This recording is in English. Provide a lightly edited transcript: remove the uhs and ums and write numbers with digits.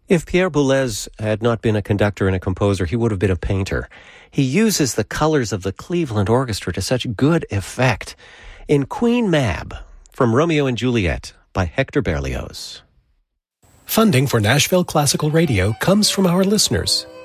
If Pierre Boulez had not been a conductor and a composer, he would have been a painter. He uses the colors of the Cleveland Orchestra to such good effect. In Queen Mab, from Romeo and Juliet, by Hector Berlioz. Funding for Nashville Classical Radio comes from our listeners